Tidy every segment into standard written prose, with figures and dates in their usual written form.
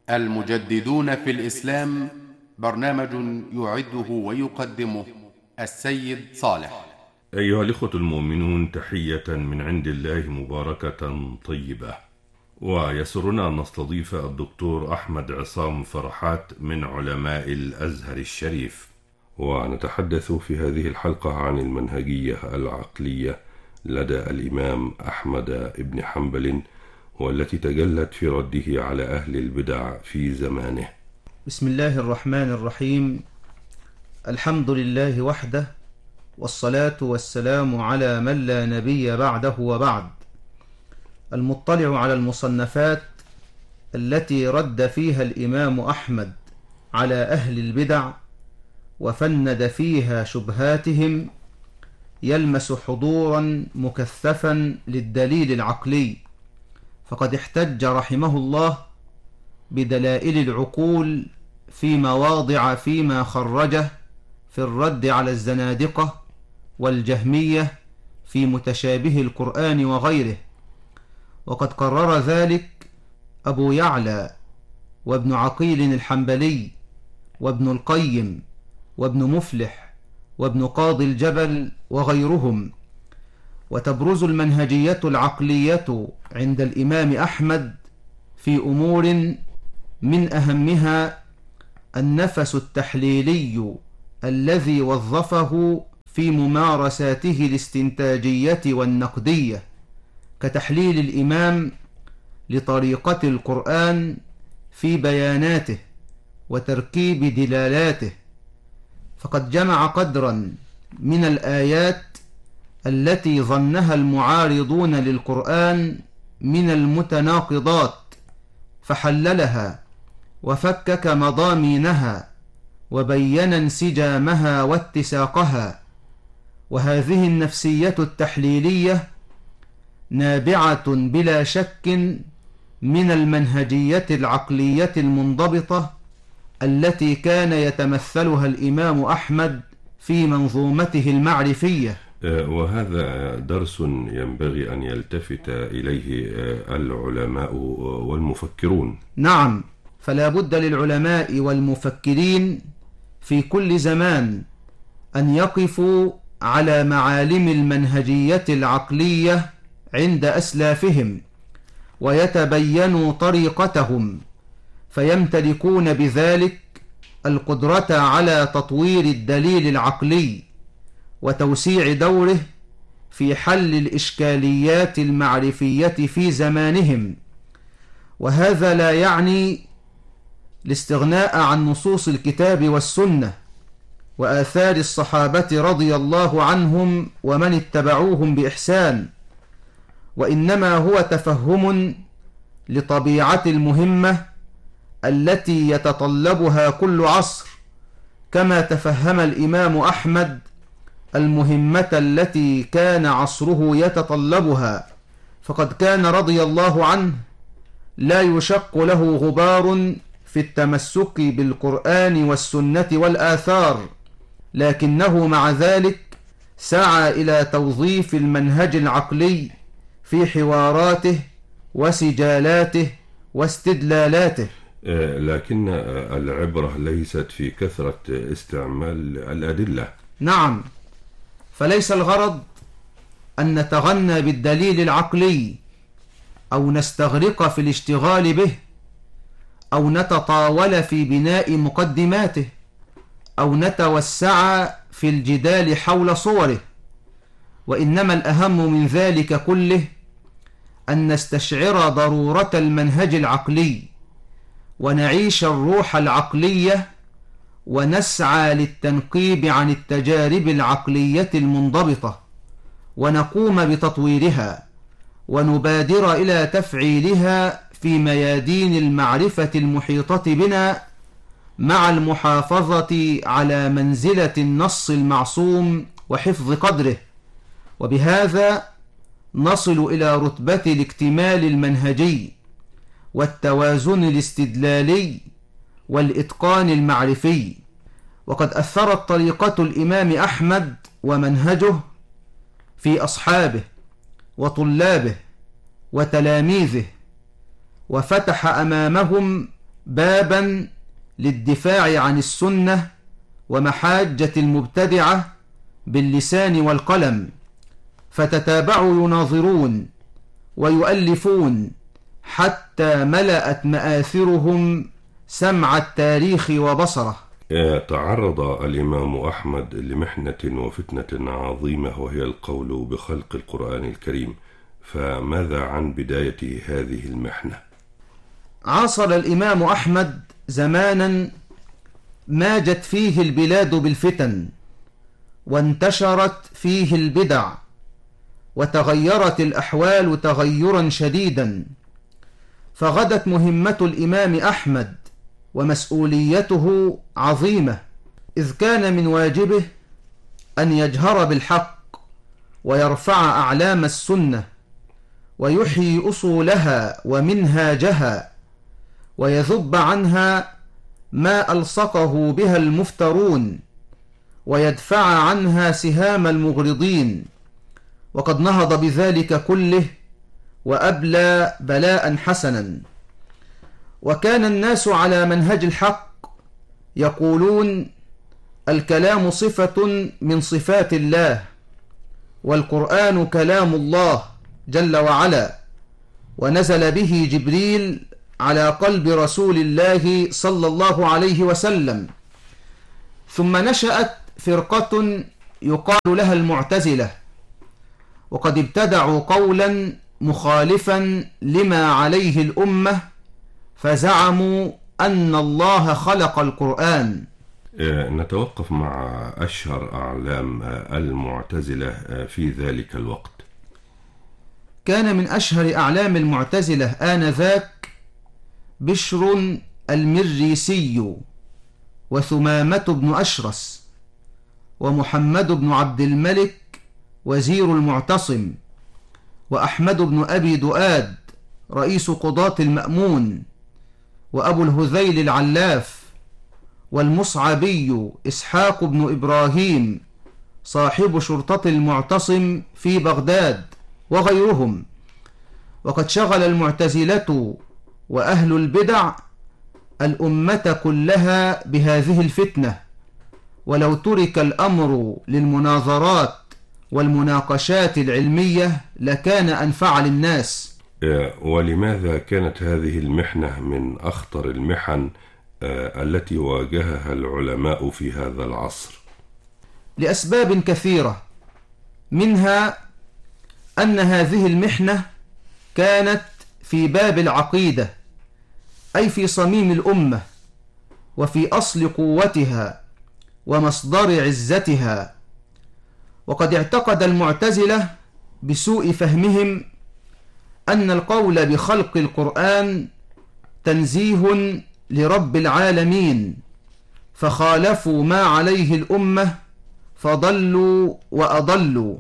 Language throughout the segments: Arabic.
المجددون في الإسلام، برنامج يعده ويقدمه السيد صالح. أيها الإخوة المؤمنون، تحية من عند الله مباركة طيبة. ويسرنا أن نستضيف الدكتور أحمد عصام فرحات من علماء الأزهر الشريف، ونتحدث في هذه الحلقة عن المنهجية العقلية لدى الإمام أحمد بن حنبل، والتي تجلت في رده على أهل البدع في زمانه. بسم الله الرحمن الرحيم. الحمد لله وحده، والصلاة والسلام على من لا نبي بعده وبعد. المطلع على المصنفات التي رد فيها الإمام أحمد على أهل البدع وفند فيها شبهاتهم يلمس حضورا مكثفا للدليل العقلي، فقد احتج رحمه الله بدلائل العقول في مواضع فيما خرجه في الرد على الزنادقة والجهمية في متشابه القرآن وغيره، وقد قرر ذلك أبو يعلى وابن عقيل الحنبلي وابن القيم وابن مفلح وابن قاضي الجبل وغيرهم. وتبرز المنهجية العقلية عند الإمام أحمد في أمور من أهمها النفس التحليلي الذي وظفه في ممارساته الاستنتاجية والنقدية، كتحليل الإمام لطريقة القرآن في بياناته وتركيب دلالاته، فقد جمع قدرا من الآيات التي ظنها المعارضون للقرآن من المتناقضات، فحللها وفكك مضامينها وبين انسجامها واتساقها. وهذه النفسية التحليلية نابعة بلا شك من المنهجية العقلية المنضبطة التي كان يتمثلها الإمام أحمد في منظومته المعرفية. وهذا درس ينبغي أن يلتفت إليه العلماء والمفكرون. نعم، فلا بد للعلماء والمفكرين في كل زمان أن يقفوا على معالم المنهجية العقلية عند أسلافهم ويتبينوا طريقتهم، فيمتلكون بذلك القدرة على تطوير الدليل العقلي وتوسيع دوره في حل الإشكاليات المعرفية في زمانهم. وهذا لا يعني الاستغناء عن نصوص الكتاب والسنة وآثار الصحابة رضي الله عنهم ومن اتبعوهم بإحسان، وإنما هو تفهم لطبيعة المهمة التي يتطلبها كل عصر، كما تفهم الإمام أحمد المهمة التي كان عصره يتطلبها، فقد كان رضي الله عنه لا يشق له غبار في التمسك بالقرآن والسنة والآثار، لكنه مع ذلك سعى إلى توظيف المنهج العقلي في حواراته وسجالاته واستدلالاته. لكن العبرة ليست في كثرة استعمال الأدلة. نعم، فليس الغرض أن نتغنى بالدليل العقلي أو نستغرق في الاشتغال به أو نتطاول في بناء مقدماته أو نتوسع في الجدال حول صوره، وإنما الأهم من ذلك كله أن نستشعر ضرورة المنهج العقلي ونعيش الروح العقلية ونسعى للتنقيب عن التجارب العقلية المنضبطة ونقوم بتطويرها ونبادر إلى تفعيلها في ميادين المعرفة المحيطة بنا، مع المحافظة على منزلة النص المعصوم وحفظ قدره، وبهذا نصل إلى رتبة الاكتمال المنهجي والتوازن الاستدلالي والإتقان المعرفي. وقد أثرت طريقة الإمام أحمد ومنهجه في أصحابه وطلابه وتلاميذه، وفتح أمامهم بابا للدفاع عن السنة ومحاجة المبتدعة باللسان والقلم، فتتابعوا يناظرون ويؤلفون حتى ملأت مآثرهم سمع التاريخ وبصره. تعرض الإمام أحمد لمحنة وفتنة عظيمة، وهي القول بخلق القرآن الكريم، فماذا عن بداية هذه المحنة؟ عاصر الإمام أحمد زمانا ماجت فيه البلاد بالفتن، وانتشرت فيه البدع، وتغيرت الأحوال تغيرا شديدا، فغدت مهمة الإمام أحمد ومسؤوليته عظيمة، إذ كان من واجبه أن يجهر بالحق ويرفع أعلام السنة ويحيي أصولها ومنهاجها، ويذب عنها ما ألصقه بها المفترون، ويدفع عنها سهام المغرضين، وقد نهض بذلك كله وأبلى بلاء حسنا. وكان الناس على منهج الحق يقولون: الكلام صفة من صفات الله، والقرآن كلام الله جل وعلا، ونزل به جبريل على قلب رسول الله صلى الله عليه وسلم. ثم نشأت فرقة يقال لها المعتزلة، وقد ابتدعوا قولا مخالفا لما عليه الأمة، فزعموا أن الله خلق القرآن. نتوقف مع أشهر أعلام المعتزلة في ذلك الوقت. كان من أشهر أعلام المعتزلة آنذاك بشر المريسي، وثمامة بن أشرس، ومحمد بن عبد الملك وزير المعتصم، وأحمد بن أبي دؤاد رئيس قضاة المأمون، وأبو الهذيل العلاف، والمصعبي إسحاق بن إبراهيم صاحب شرطة المعتصم في بغداد، وغيرهم. وقد شغل المعتزلة وأهل البدع الأمة كلها بهذه الفتنة، ولو ترك الأمر للمناظرات والمناقشات العلمية لكان أنفع للناس. ولماذا كانت هذه المحنة من أخطر المحن التي واجهها العلماء في هذا العصر؟ لأسباب كثيرة، منها أن هذه المحنة كانت في باب العقيدة، أي في صميم الأمة وفي أصل قوتها ومصدر عزتها. وقد اعتقد المعتزلة بسوء فهمهم أن القول بخلق القرآن تنزيه لرب العالمين، فخالفوا ما عليه الأمة فضلوا وأضلوا.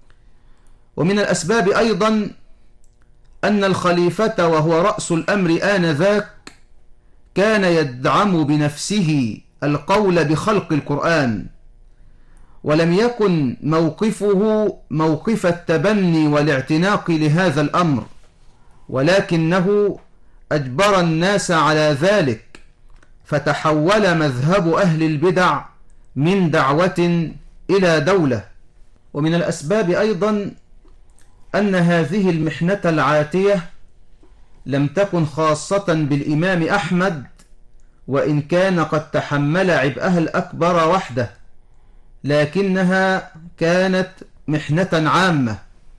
ومن الأسباب أيضا أن الخليفة وهو رأس الأمر آنذاك كان يدعم بنفسه القول بخلق القرآن، ولم يكن موقفه موقف التبني والاعتناق لهذا الأمر، ولكنه أجبر الناس على ذلك، فتحول مذهب أهل البدع من دعوة إلى دولة. ومن الأسباب أيضا أن هذه المحنة العاتية لم تكن خاصة بالإمام أحمد، وإن كان قد تحمل عبئها الأكبر وحده، لكنها كانت محنة عامة.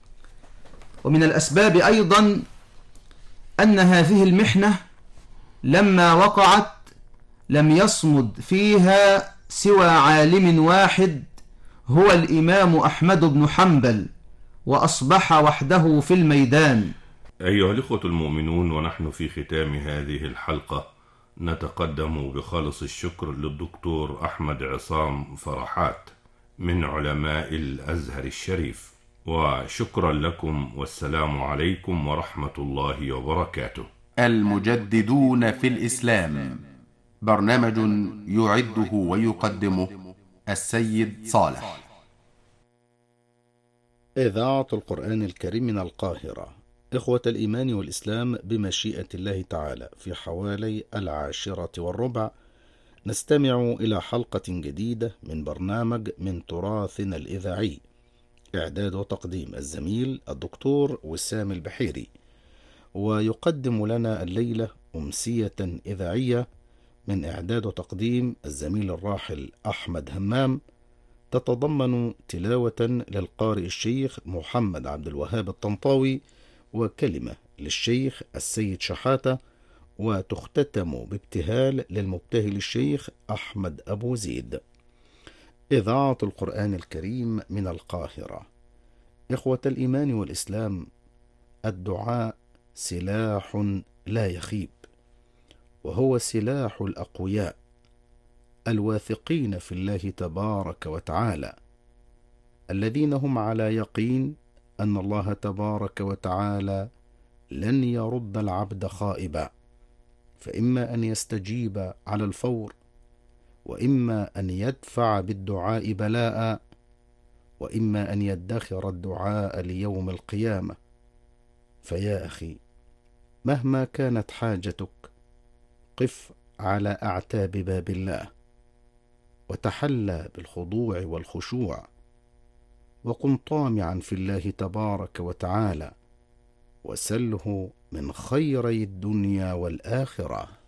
ومن الأسباب أيضا أن هذه المحنة لما وقعت لم يصمد فيها سوى عالم واحد، هو الإمام أحمد بن حنبل، وأصبح وحده في الميدان. أيها الإخوة المؤمنون، ونحن في ختام هذه الحلقة نتقدم بخالص الشكر للدكتور أحمد عصام فرحات من علماء الأزهر الشريف، وشكرا لكم، والسلام عليكم ورحمة الله وبركاته. المجددون في الإسلام، برنامج يعده ويقدمه السيد صالح. إذاعة القرآن الكريم من القاهرة إخوة الإيمان والإسلام، بمشيئة الله تعالى في حوالي 10:15 نستمع إلى حلقة جديدة من برنامج من تراثنا الإذاعي، إعداد وتقديم الزميل الدكتور وسام البحيري، ويقدم لنا الليلة أمسية إذاعية من إعداد وتقديم الزميل الراحل أحمد همام، تتضمن تلاوة للقارئ الشيخ محمد عبد الوهاب الطنطاوي، وكلمة للشيخ السيد شحاتة، وتختتم بابتهال للمبتهل الشيخ أحمد أبو زيد. إذاعة القرآن الكريم من القاهرة. إخوة الإيمان والإسلام، الدعاء سلاح لا يخيب، وهو سلاح الأقوياء الواثقين في الله تبارك وتعالى، الذين هم على يقين أن الله تبارك وتعالى لن يرد العبد خائبا، فإما أن يستجيب على الفور، وإما أن يدفع بالدعاء بلاء، وإما أن يدخر الدعاء ليوم القيامة. فيا أخي، مهما كانت حاجتك، قف على أعتاب باب الله، وتحلى بالخضوع والخشوع، وكن طامعا في الله تبارك وتعالى، وسله من خيري الدنيا والآخرة.